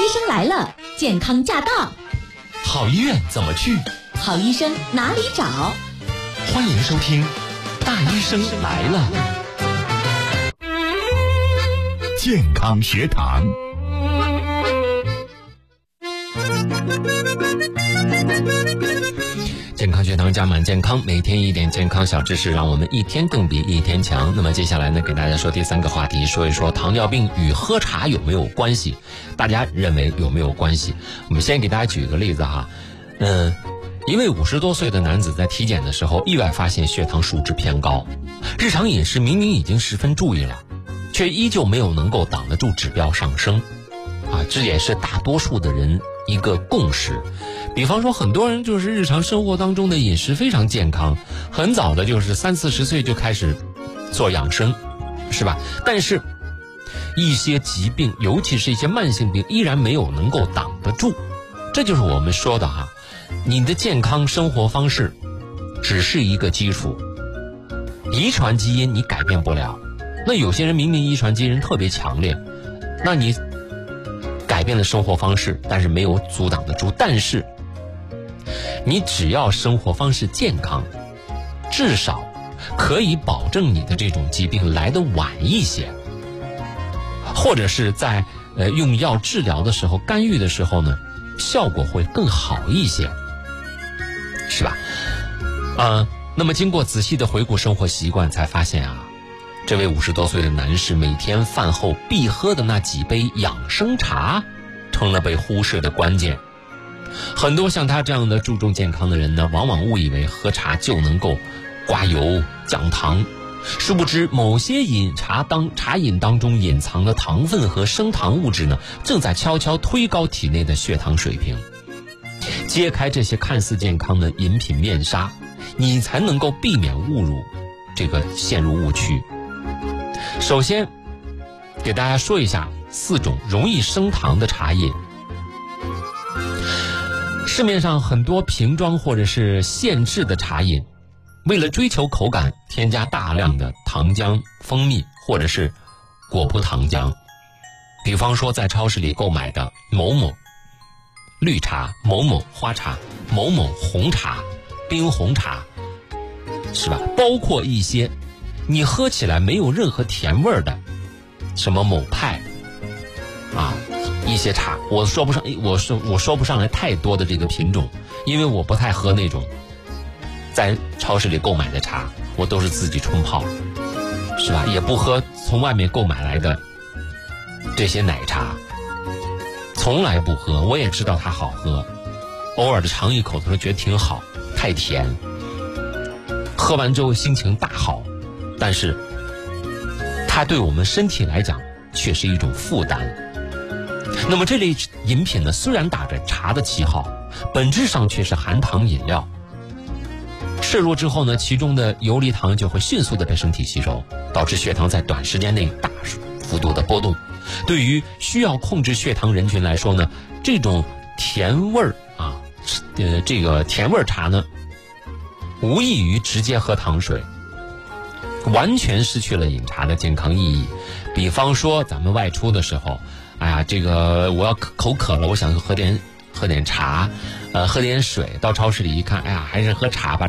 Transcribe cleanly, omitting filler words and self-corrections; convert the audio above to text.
医生来了，健康驾到。 好医院怎么去？ 好医生哪里找？ 欢迎收听大医生来了。 健康学堂。 健康学堂加满健康，每天一点健康小知识，让我们一天更比一天强。那么接下来呢，给大家说第3个话题，说一说糖尿病与喝茶有没有关系？大家认为有没有关系？我们先给大家举一个例子哈，一位50多岁的男子在体检的时候，意外发现血糖数值偏高，日常饮食明明已经十分注意了，却依旧没有能够挡得住指标上升，这也是大多数的人一个共识。比方说，很多人就是日常生活当中的饮食非常健康，很早的就是30-40岁就开始做养生，是吧？但是一些疾病，尤其是一些慢性病，依然没有能够挡得住。这就是我们说的你的健康生活方式只是一个基础，遗传基因你改变不了。那有些人明明遗传基因特别强烈，那你改变了生活方式，但是没有阻挡得住。但是你只要生活方式健康，至少可以保证你的这种疾病来得晚一些，或者是在用药治疗的时候，干预的时候呢，效果会更好一些，是吧？那么经过仔细的回顾生活习惯，才发现这位50多岁的男士每天饭后必喝的那几杯养生茶，成了被忽视的关键。很多像他这样的注重健康的人呢，往往误以为喝茶就能够刮油降糖，殊不知某些茶饮当中隐藏的糖分和升糖物质呢，正在悄悄推高体内的血糖水平。揭开这些看似健康的饮品面纱，你才能够避免陷入误区。首先给大家说一下4种容易升糖的茶叶。市面上很多瓶装或者是现制的茶饮，为了追求口感，添加大量的糖浆、蜂蜜或者是果葡糖浆。比方说在超市里购买的某某绿茶、某某花茶、某某红茶、冰红茶，是吧？包括一些你喝起来没有任何甜味的，什么某派一些茶，我说不上来太多的这个品种，因为我不太喝那种在超市里购买的茶，我都是自己冲泡，是吧？也不喝从外面购买来的这些奶茶，从来不喝。我也知道它好喝，偶尔的尝一口的时候觉得挺好，太甜，喝完之后心情大好，但是它对我们身体来讲却是一种负担。那么这类饮品呢，虽然打着茶的旗号，本质上却是含糖饮料。摄入之后呢，其中的游离糖就会迅速的被身体吸收，导致血糖在短时间内大幅度的波动。对于需要控制血糖人群来说呢，这种甜味这个甜味茶呢，无异于直接喝糖水，完全失去了饮茶的健康意义。比方说咱们外出的时候，我要口渴了，我想喝点茶，喝点水，到超市里一看，还是喝茶吧。